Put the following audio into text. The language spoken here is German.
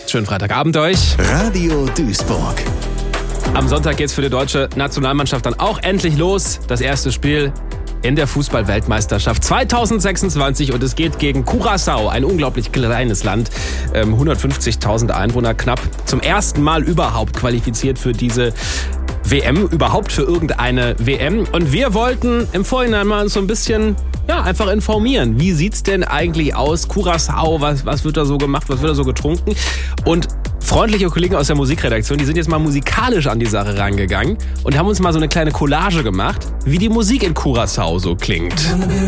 Schönen Freitagabend euch. Radio Duisburg. Am Sonntag geht's für die deutsche Nationalmannschaft dann auch endlich los. Das erste Spiel in der Fußball-Weltmeisterschaft 2026 und es geht gegen Curaçao, ein unglaublich kleines Land, 150.000 Einwohner knapp, zum ersten Mal überhaupt qualifiziert für diese WM, überhaupt für irgendeine WM. Und wir wollten im Vorhinein mal so ein bisschen einfach informieren. Wie sieht's denn eigentlich aus? Curaçao, was wird da so gemacht, was wird da so getrunken? Und freundliche Kollegen aus der Musikredaktion, die sind jetzt mal musikalisch an die Sache rangegangen und haben uns mal so eine kleine Collage gemacht, wie die Musik in Curaçao so klingt.